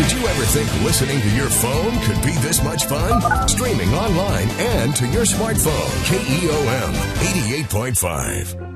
Did you ever think listening to your phone could be this much fun? Streaming online and to your smartphone. KEOM 88.5.